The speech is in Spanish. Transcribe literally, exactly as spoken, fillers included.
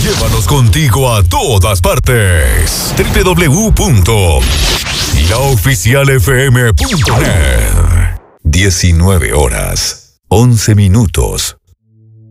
Llévanos contigo a todas partes. doble u doble u doble u punto la oficial f m punto net. diecinueve horas, once minutos.